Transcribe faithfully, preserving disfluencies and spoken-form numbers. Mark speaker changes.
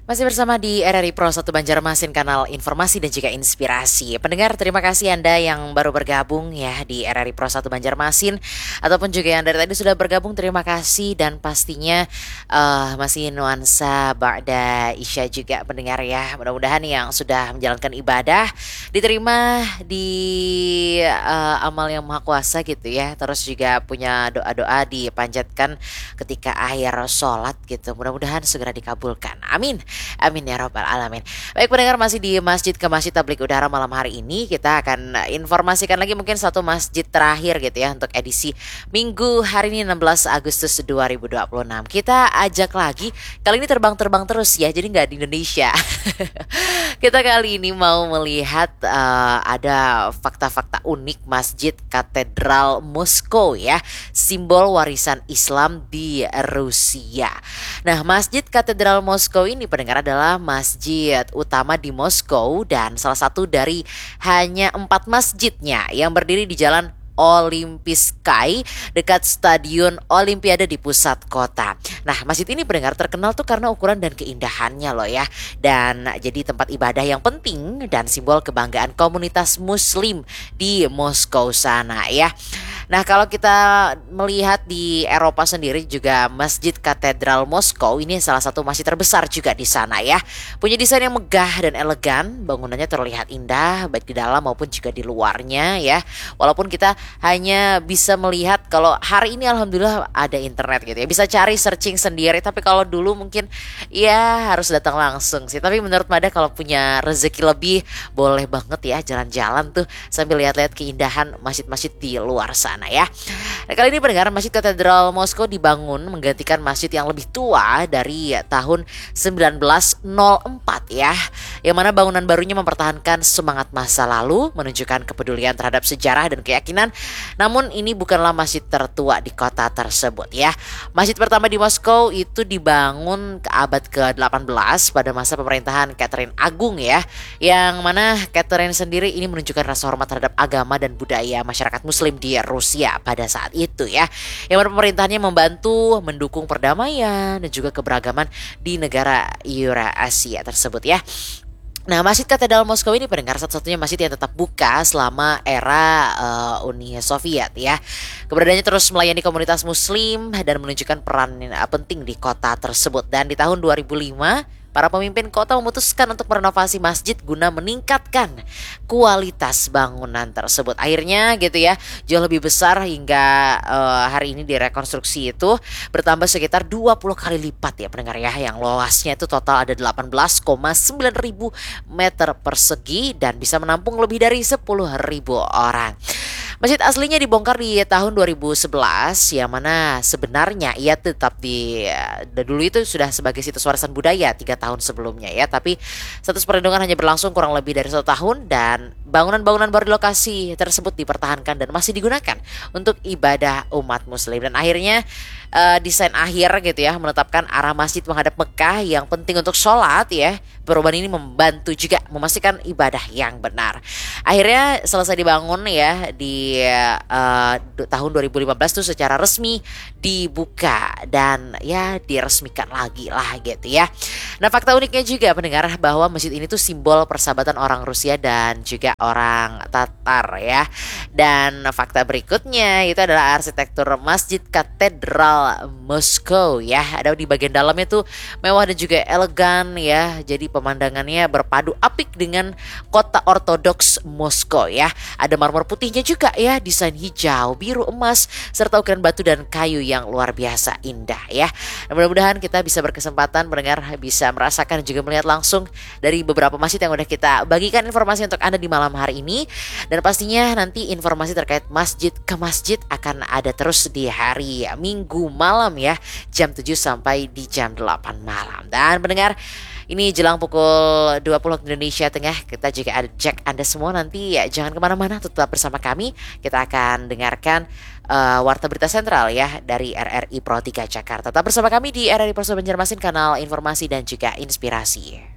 Speaker 1: Masih bersama di R R I Pro satu Banjarmasin, kanal informasi dan juga inspirasi. Pendengar, terima kasih Anda yang baru bergabung ya di R R I Pro satu Banjarmasin, ataupun juga yang dari tadi sudah bergabung, terima kasih. Dan pastinya uh, masih nuansa Ba'da Isya juga pendengar ya. Mudah-mudahan yang sudah menjalankan ibadah diterima di uh, amal yang maha kuasa gitu ya. Terus juga punya doa-doa dipanjatkan ketika akhir sholat gitu. Mudah-mudahan segera dikabulkan. Amin. Amin ya robbal alamin. Baik pendengar, masih di Masjid ke Masjid Tablik Udara malam hari ini. Kita akan informasikan lagi mungkin satu masjid terakhir gitu ya untuk edisi Minggu hari ini enam belas Agustus dua ribu dua puluh enam. Kita ajak lagi, kali ini terbang-terbang terus ya, jadi nggak di Indonesia. Kita kali ini mau melihat uh, ada fakta-fakta unik Masjid Katedral Moskow ya, simbol warisan Islam di Rusia. Nah, Masjid Katedral Moskow ini pendengar adalah masjid utama di Moskow dan salah satu dari hanya empat masjidnya yang berdiri di Jalan Olimpiskaya dekat Stadion Olimpiade di pusat kota. Nah, masjid ini pendengar terkenal tuh karena ukuran dan keindahannya loh ya. Dan jadi tempat ibadah yang penting dan simbol kebanggaan komunitas muslim di Moskow sana ya. Nah, kalau kita melihat di Eropa sendiri juga Masjid Katedral Moskow ini salah satu masjid terbesar juga di sana ya. Punya desain yang megah dan elegan, bangunannya terlihat indah baik di dalam maupun juga di luarnya ya. Walaupun kita hanya bisa melihat, kalau hari ini alhamdulillah ada internet gitu ya, bisa cari searching sendiri, tapi kalau dulu mungkin ya harus datang langsung sih. Tapi menurut Mada kalau punya rezeki lebih boleh banget ya jalan-jalan tuh sambil lihat-lihat keindahan masjid-masjid di luar sana ya. Nah, kali ini pendengar, Masjid Katedral Moskow dibangun menggantikan masjid yang lebih tua dari tahun sembilan belas nol empat ya, yang mana bangunan barunya mempertahankan semangat masa lalu, menunjukkan kepedulian terhadap sejarah dan keyakinan. Namun ini bukanlah masjid tertua di kota tersebut ya. Masjid pertama di Moskow itu dibangun ke abad ke delapan belas pada masa pemerintahan Catherine Agung ya, yang mana Catherine sendiri ini menunjukkan rasa hormat terhadap agama dan budaya masyarakat muslim di Rusia pada saat itu ya, yang mana pemerintahannya membantu mendukung perdamaian dan juga keberagaman di negara Eurasia tersebut ya. Nah, Masjid Katedral Moskow ini pendengar satu-satunya masjid yang tetap buka selama era uh, Uni Soviet ya. Keberadaannya terus melayani komunitas muslim dan menunjukkan peran uh, penting di kota tersebut. Dan di tahun dua ribu lima, para pemimpin kota memutuskan untuk merenovasi masjid guna meningkatkan kualitas bangunan tersebut. Akhirnya gitu ya, jauh lebih besar hingga uh, hari ini direkonstruksi itu bertambah sekitar dua puluh kali lipat ya pendengar ya, yang luasnya itu total ada delapan belas koma sembilan ribu meter persegi dan bisa menampung lebih dari sepuluh ribu orang. Masjid aslinya dibongkar di tahun dua ribu sebelas, yang mana sebenarnya ia tetap di dulu itu sudah sebagai situs warisan budaya tiga tahun sebelumnya ya, tapi status perlindungan hanya berlangsung kurang lebih dari satu tahun dan bangunan-bangunan baru di lokasi tersebut dipertahankan dan masih digunakan untuk ibadah umat muslim. Dan akhirnya uh, desain akhir gitu ya menetapkan arah masjid menghadap Mekah yang penting untuk sholat ya. Perubahan ini membantu juga memastikan ibadah yang benar. Akhirnya selesai dibangun ya di uh, tahun dua ribu lima belas tuh secara resmi dibuka dan ya diresmikan lagi lah gitu ya. Nah, fakta uniknya juga pendengar bahwa masjid ini tuh simbol persahabatan orang Rusia dan juga orang Tatar ya. Dan fakta berikutnya itu adalah arsitektur Masjid Katedral Moskow ya. Ada di bagian dalamnya tuh mewah dan juga elegan ya. Jadi pemandangannya berpadu apik dengan kota ortodoks Moskow ya. Ada marmer putihnya juga ya, desain hijau, biru, emas, serta ukiran batu dan kayu yang luar biasa indah ya. Nah, mudah-mudahan kita bisa berkesempatan mendengar, bisa merasakan juga melihat langsung dari beberapa masjid yang udah kita bagikan informasi untuk Anda di malam hari ini. Dan pastinya nanti informasi terkait masjid ke masjid akan ada terus di hari Minggu malam ya, jam tujuh sampai di jam delapan malam. Dan pendengar, ini jelang pukul dua puluh Indonesia Tengah, kita juga ada Jack Anda semua nanti ya, jangan kemana-mana, tetap bersama kami. Kita akan dengarkan uh, Warta Berita Sentral ya dari R R I Pro tiga Jakarta. Tetap bersama kami di R R I Pro Banjarmasin, kanal informasi dan juga inspirasi.